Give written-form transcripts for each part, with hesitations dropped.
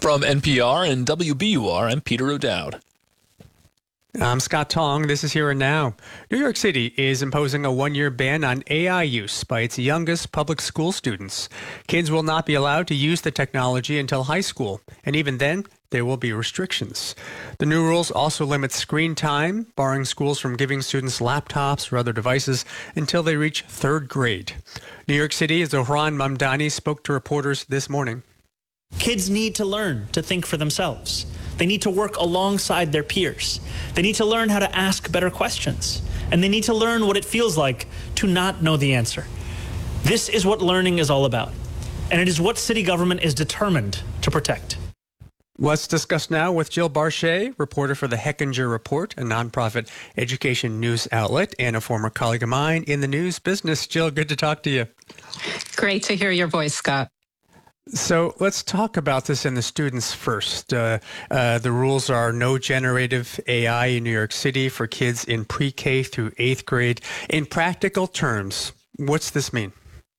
From NPR and WBUR, I'm Peter O'Dowd. I'm Scott Tong. This is Here and Now. New York City is imposing a one-year ban on AI use by its youngest public school students. Kids will not be allowed to use the technology until high school, and even then, there will be restrictions. The new rules also limit screen time, barring schools from giving students laptops or other devices until they reach third grade. New York City's Zohran Mamdani spoke to reporters this morning. Kids need to learn to think for themselves. They need to work alongside their peers. They need to learn how to ask better questions. And they need to learn what it feels like to not know the answer. This is what learning is all about. And it is what city government is determined to protect. Let's discuss now with Jill Barchet, reporter for the Hechinger Report, a nonprofit education news outlet and a former colleague of mine in the news business. Jill, good to talk to you. Great to hear your voice, Scott. So let's talk about this in the students first. The rules are no generative AI in New York City for kids in pre-K through 8th grade. In practical terms, what's this mean?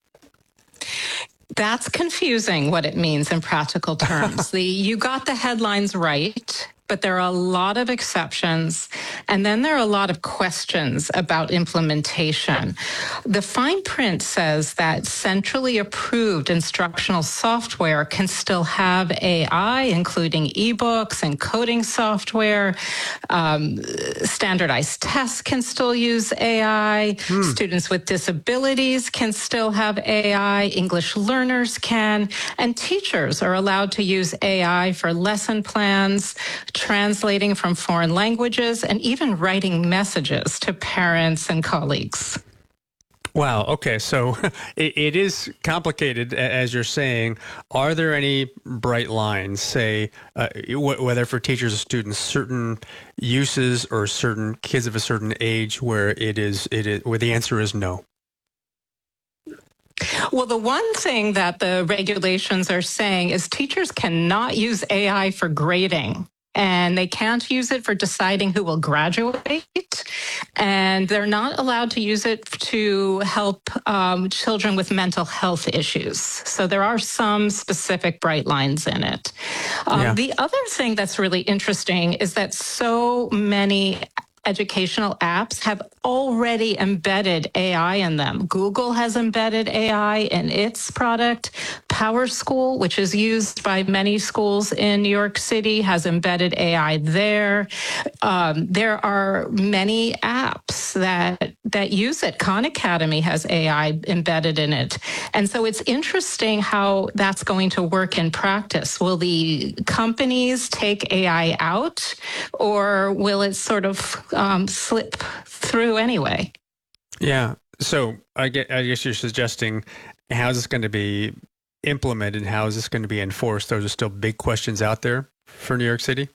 That's confusing what it means in practical terms. You got the headlines right, but there are a lot of exceptions, and then there are a lot of questions about implementation. The fine print says that centrally approved instructional software can still have AI, including ebooks and coding software. Standardized tests can still use AI. Students with disabilities can still have AI. English learners can. And teachers are allowed to use AI for lesson plans, translating from foreign languages, and even writing messages to parents and colleagues. Wow. Okay. So it is complicated, as you're saying. Are there any bright lines, say, whether for teachers or students, certain uses or certain kids of a certain age where where the answer is no? Well, the one thing that the regulations are saying is teachers cannot use AI for grading. And they can't use it for deciding who will graduate. And they're not allowed to use it to help children with mental health issues. So there are some specific bright lines in it. The other thing that's really interesting is that so many educational apps have already embedded AI in them. Google has embedded AI in its product. PowerSchool, which is used by many schools in New York City, has embedded AI there. There are many apps that use it. Khan Academy has AI embedded in it. And so it's interesting how that's going to work in practice. Will the companies take AI out, or will it sort of slip through anyway? Yeah. So I guess you're suggesting, how is this going to be implemented? How is this going to be enforced? Those are still big questions out there for New York City.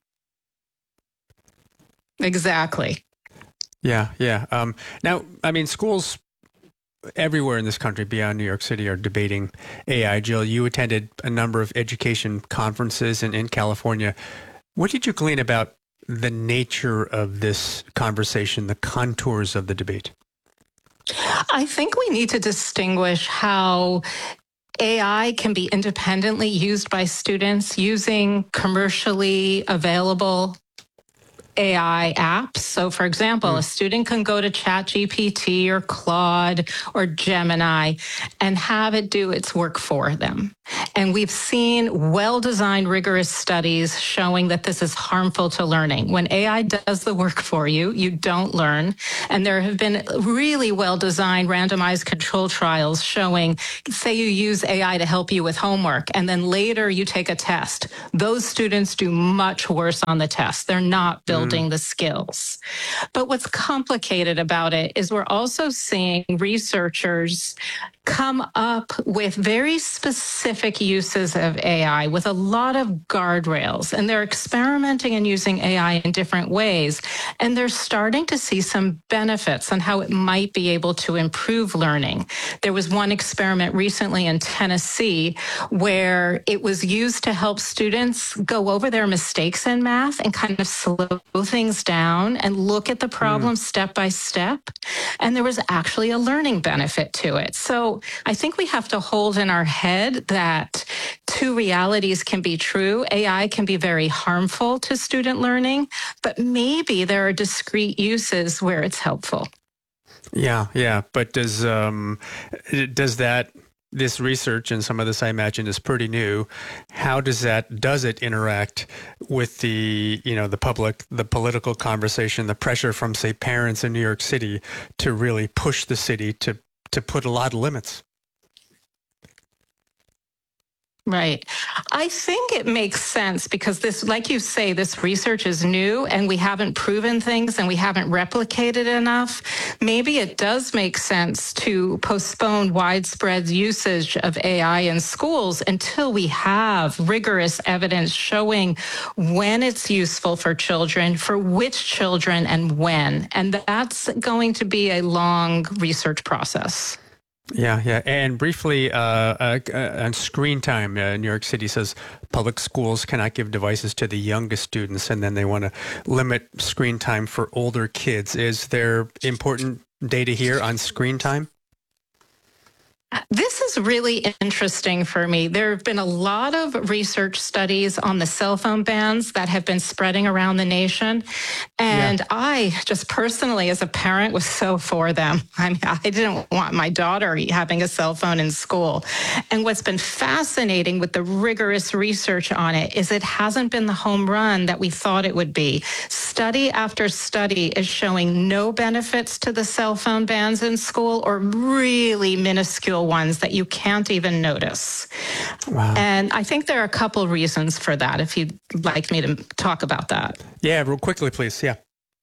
Exactly. Yeah. Now, I mean, schools everywhere in this country beyond New York City are debating AI. Jill, you attended a number of education conferences in California. What did you glean about the nature of this conversation, the contours of the debate? I think we need to distinguish how AI can be independently used by students using commercially available AI apps. So, for example, a student can go to ChatGPT or Claude or Gemini and have it do its work for them. And we've seen well-designed, rigorous studies showing that this is harmful to learning. When AI does the work for you, you don't learn. And there have been really well-designed randomized control trials showing, say you use AI to help you with homework, and then later you take a test. Those students do much worse on the test. They're not building the skills. But what's complicated about it is we're also seeing researchers come up with very specific uses of AI with a lot of guardrails, and they're experimenting and using AI in different ways, and they're starting to see some benefits on how it might be able to improve learning. There was one experiment recently in Tennessee where it was used to help students go over their mistakes in math and kind of slow things down and look at the problem step by step, and there was actually a learning benefit to it. So So I think we have to hold in our head that two realities can be true. AI can be very harmful to student learning, but maybe there are discrete uses where it's helpful. Yeah. But does that this research, and some of this I imagine is pretty new, how does it interact with the public, the political conversation, the pressure from, say, parents in New York City to really push the city to put a lot of limits? Right. I think it makes sense because this, like you say, this research is new and we haven't proven things and we haven't replicated enough. Maybe it does make sense to postpone widespread usage of AI in schools until we have rigorous evidence showing when it's useful for children, for which children, and when. And that's going to be a long research process. Yeah. And briefly, on screen time, New York City says public schools cannot give devices to the youngest students, and then they want to limit screen time for older kids. Is there important data here on screen time? This is really interesting for me. There have been a lot of research studies on the cell phone bans that have been spreading around the nation. And I just personally, as a parent, was so for them. I mean, I didn't want my daughter having a cell phone in school. And what's been fascinating with the rigorous research on it is it hasn't been the home run that we thought it would be. Study after study is showing no benefits to the cell phone bans in school, or really minuscule ones that you can't even notice. Wow. And I think there are a couple reasons for that, if you'd like me to talk about that. Yeah, real quickly, please. Yeah.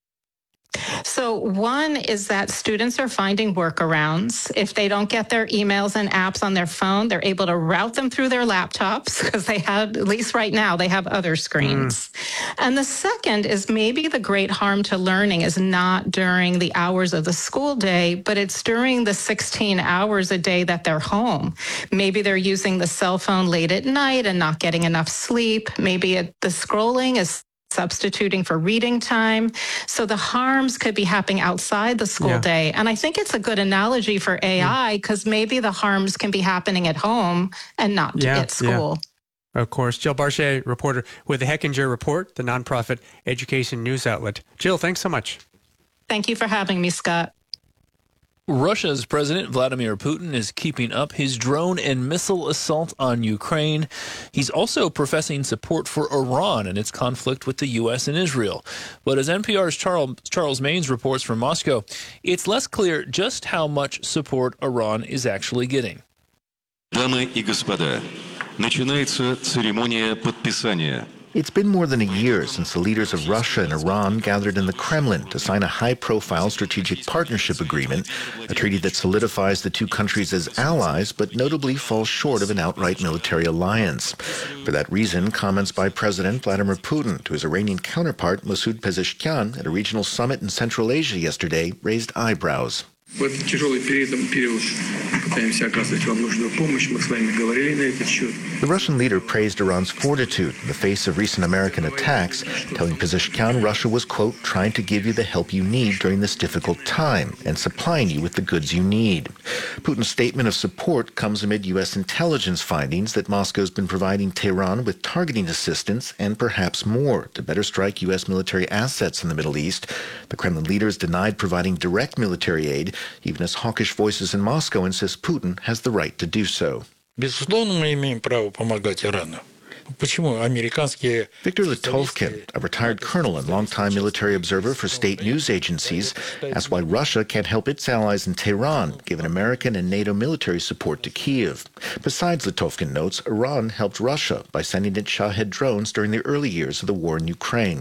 So one is that students are finding workarounds. If they don't get their emails and apps on their phone, they're able to route them through their laptops because they have, at least right now, they have other screens. And the second is maybe the great harm to learning is not during the hours of the school day, but it's during the 16 hours a day that they're home. Maybe they're using the cell phone late at night and not getting enough sleep. Maybe the scrolling is substituting for reading time. So the harms could be happening outside the school day. And I think it's a good analogy for AI because maybe the harms can be happening at home and not at school. Yeah. Of course. Jill Barshay, reporter with the Hechinger Report, the nonprofit education news outlet. Jill, thanks so much. Thank you for having me, Scott. Russia's President Vladimir Putin is keeping up his drone and missile assault on Ukraine. He's also professing support for Iran and its conflict with the U.S. and Israel. But as NPR's Charles Maynes reports from Moscow, it's less clear just how much support Iran is actually getting. Дамы и господа, начинается церемония подписания. It's been more than a year since the leaders of Russia and Iran gathered in the Kremlin to sign a high-profile strategic partnership agreement, a treaty that solidifies the two countries as allies, but notably falls short of an outright military alliance. For that reason, comments by President Vladimir Putin to his Iranian counterpart Masoud Pezeshkian at a regional summit in Central Asia yesterday raised eyebrows. В этот тяжелый период пытаемся оказывать вам нужную помощь. Мы с вами говорили на этот счет. The Russian leader praised Iran's fortitude in the face of recent American attacks, telling Pezeshkian Russia was, quote, trying to give you the help you need during this difficult time and supplying you with the goods you need. Putin's statement of support comes amid U.S. intelligence findings that Moscow's been providing Tehran with targeting assistance and perhaps more to better strike U.S. military assets in the Middle East. The Kremlin leaders denied providing direct military aid, even as hawkish voices in Moscow insist Putin has the right to do so. Безусловно, мы имеем право помогать Ирану. Почему американские... Viktor Litovkin, a retired colonel and longtime military observer for state news agencies, asked why Russia can't help its allies in Tehran, given American and NATO military support to Kyiv. Besides, Litovkin notes, Iran helped Russia by sending it Shahed drones during the early years of the war in Ukraine.